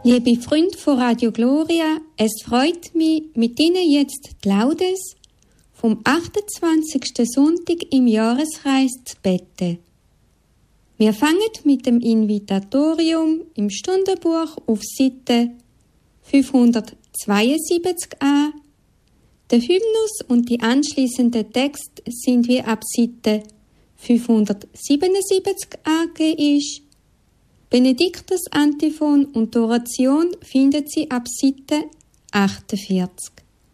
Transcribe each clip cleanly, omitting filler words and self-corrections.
Liebe Freunde von Radio Gloria, es freut mich, mit Ihnen jetzt die Laudes vom 28. Sonntag im Jahreskreis zu beten. Wir fangen mit dem Invitatorium im Stundenbuch auf Seite 572 an. Der Hymnus und die anschließenden Texte sind wie ab Seite 577 angegeben ist. Benediktus Antiphon und Oration findet sie ab Seite 48.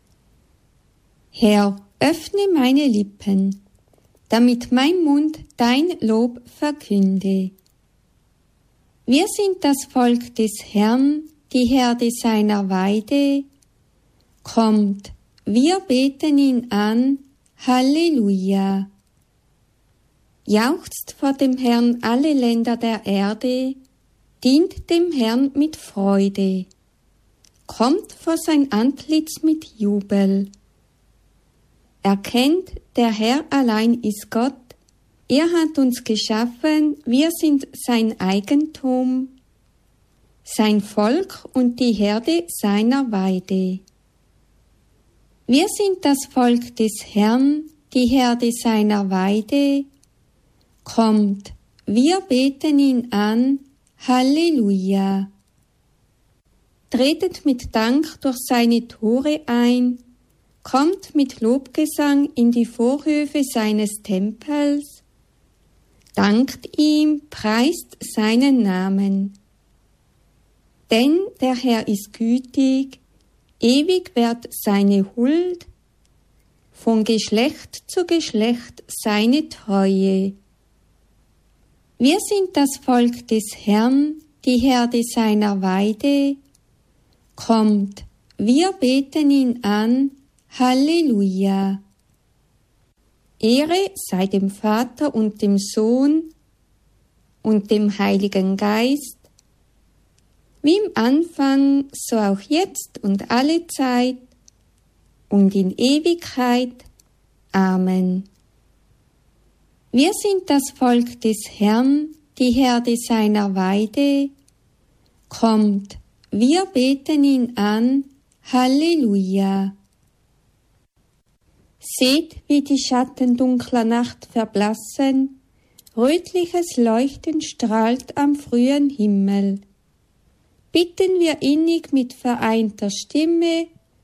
Herr, öffne meine Lippen, damit mein Mund dein Lob verkünde. Wir sind das Volk des Herrn, die Herde seiner Weide. Kommt, wir beten ihn an, Halleluja. Jauchzt vor dem Herrn alle Länder der Erde, dient dem Herrn mit Freude. Kommt vor sein Antlitz mit Jubel. Erkennt, der Herr allein ist Gott, er hat uns geschaffen, wir sind sein Eigentum, sein Volk und die Herde seiner Weide. Wir sind das Volk des Herrn, die Herde seiner Weide. Kommt, wir beten ihn an, Halleluja. Tretet mit Dank durch seine Tore ein, kommt mit Lobgesang in die Vorhöfe seines Tempels, dankt ihm, preist seinen Namen. Denn der Herr ist gütig, ewig währt seine Huld, von Geschlecht zu Geschlecht seine Treue. Wir sind das Volk des Herrn, die Herde seiner Weide. Kommt, wir beten ihn an, Halleluja. Ehre sei dem Vater und dem Sohn und dem Heiligen Geist, wie im Anfang, so auch jetzt und alle Zeit und in Ewigkeit. Amen. Wir sind das Volk des Herrn, die Herde seiner Weide. Kommt, wir beten ihn an, Halleluja. Seht, wie die Schatten dunkler Nacht verblassen, rötliches Leuchten strahlt am frühen Himmel. Bitten wir innig mit vereinter Stimme,